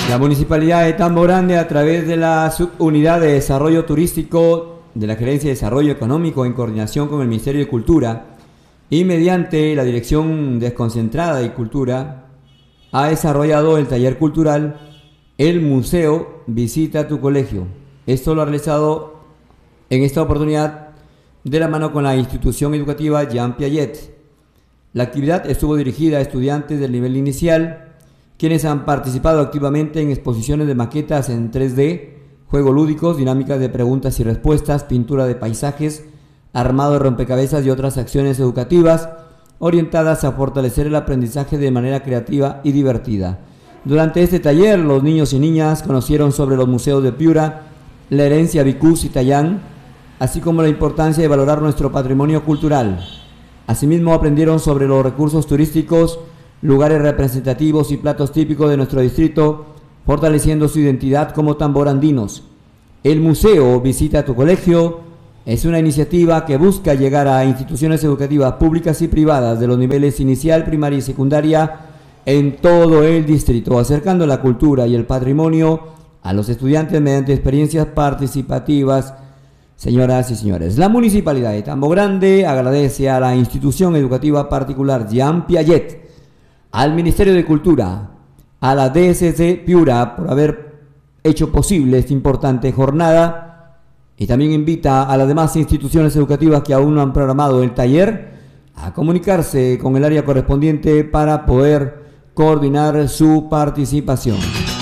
La Municipalidad de Tambo Grande, a través de la Subunidad de Desarrollo Turístico de la Gerencia de Desarrollo Económico en coordinación con el Ministerio de Cultura y mediante la Dirección Desconcentrada de Cultura, ha desarrollado el taller cultural El Museo Visita tu Colegio. Esto lo ha realizado en esta oportunidad de la mano con la institución educativa Jean Piaget. La actividad estuvo dirigida a estudiantes del nivel inicial, quienes han participado activamente en exposiciones de maquetas en 3D, juegos lúdicos, dinámicas de preguntas y respuestas, pintura de paisajes, armado de rompecabezas y otras acciones educativas orientadas a fortalecer el aprendizaje de manera creativa y divertida. Durante este taller, los niños y niñas conocieron sobre los museos de Piura, la herencia Vicús y Tayán, así como la importancia de valorar nuestro patrimonio cultural. Asimismo, aprendieron sobre los recursos turísticos, lugares representativos y platos típicos de nuestro distrito, fortaleciendo su identidad como tamborandinos. El Museo Visita tu Colegio es una iniciativa que busca llegar a instituciones educativas públicas y privadas de los niveles inicial, primaria y secundaria en todo el distrito, acercando la cultura y el patrimonio a los estudiantes mediante experiencias participativas. Señoras y señores, la Municipalidad de Tambo Grande agradece a la institución educativa particular Jean Piaget, al Ministerio de Cultura, a la DSC Piura por haber hecho posible esta importante jornada, y también invita a las demás instituciones educativas que aún no han programado el taller a comunicarse con el área correspondiente para poder coordinar su participación.